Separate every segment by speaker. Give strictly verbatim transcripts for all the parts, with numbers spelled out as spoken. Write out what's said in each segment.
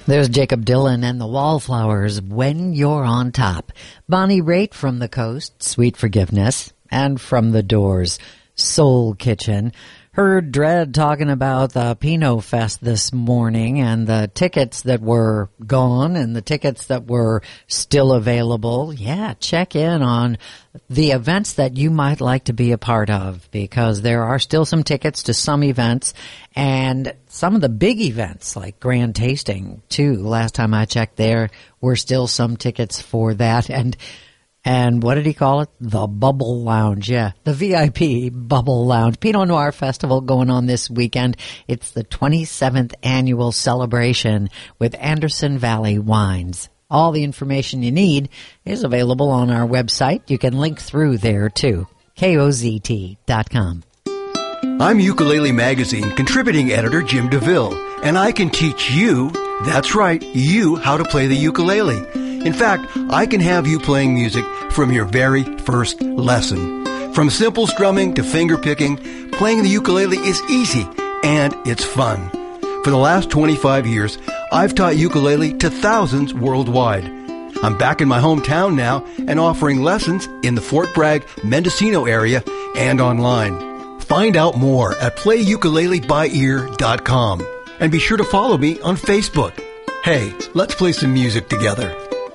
Speaker 1: There's Jacob Dylan and the Wallflowers, When You're on Top. Bonnie Raitt from the Coast, Sweet Forgiveness. And from the Doors, Soul Kitchen. Heard Dredd talking about the Pinot Fest this morning and the tickets that were gone and the tickets that were still available. Yeah, check in on the events that you might like to be a part of, because there are still some tickets to some events and some of the big events like Grand Tasting too. Last time I checked, there were still some tickets for that. And And what did he call it? The Bubble Lounge. Yeah, the V I P Bubble Lounge. Pinot Noir Festival going on this weekend. It's the twenty-seventh annual celebration with Anderson Valley Wines. All the information you need is available on our website. You can link through there too. K O Z T dot com.
Speaker 2: I'm Ukulele Magazine contributing editor Jim DeVille, and I can teach you, that's right, you, how to play the ukulele. In fact, I can have you playing music from your very first lesson. From simple strumming to finger picking, playing the ukulele is easy and it's fun. For the last twenty-five years, I've taught ukulele to thousands worldwide. I'm back in my hometown now and offering lessons in the Fort Bragg, Mendocino area and online. Find out more at play ukulele by ear dot com and be sure to follow me on Facebook. Hey, let's play some music together.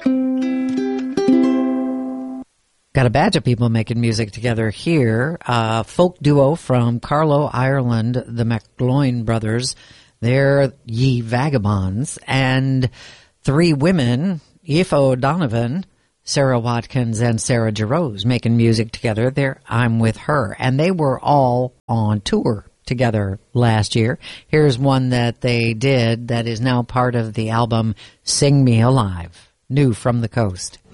Speaker 1: Got a batch of people making music together here. Uh, folk duo from Carlow, Ireland, the McGloin brothers. They're Ye Vagabonds. And three women, Aoife O'Donovan, Sarah Watkins, and Sarah Jarose, making music together. They're I'm With Her. And they were all on tour together last year. Here's one that they did that is now part of the album Sing Me Alive, new from the coast.